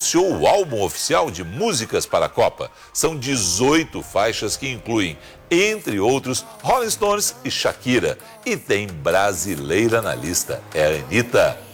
anunciou o álbum oficial de músicas para a Copa. São 18 faixas que incluem, entre outros, Rolling Stones e Shakira. E tem brasileira na lista, é a Anitta.